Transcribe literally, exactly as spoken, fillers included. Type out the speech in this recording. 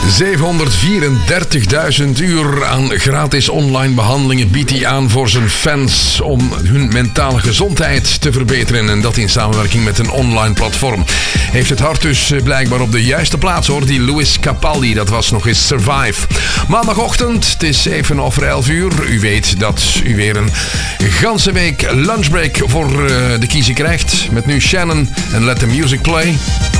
zevenhonderdvierendertigduizend uur aan gratis online behandelingen biedt hij aan voor zijn fans om hun mentale gezondheid te verbeteren. En dat in samenwerking met een online platform. Heeft het hart dus blijkbaar op de juiste plaats hoor, die Louis Capaldi. Dat was nog eens Survive. Maandagochtend, het is even over elf uur. U weet dat u weer een ganse week lunchbreak voor uh, de kiezer krijgt. Met nu Shannon en Let the Music Play.